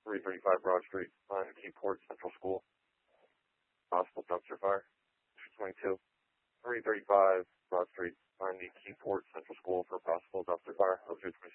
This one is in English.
335 Broad Street on Keyport Central School. Possible dumpster fire. 222. 335 Broad Street on the Keyport Central School for possible dumpster fire. 222.